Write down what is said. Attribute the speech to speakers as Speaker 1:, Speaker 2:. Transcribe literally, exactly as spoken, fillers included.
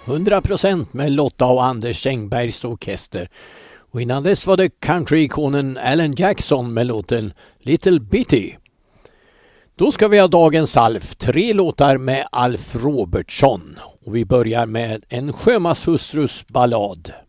Speaker 1: hundra procent med Lotta och Anders Engbergs orkester. Och innan dess var det countryikonen Alan Jackson med låten Little Bitty. Då ska vi ha dagens Alf, tre låtar med Alf Robertsson. Och vi börjar med en sjömanshustrus ballad.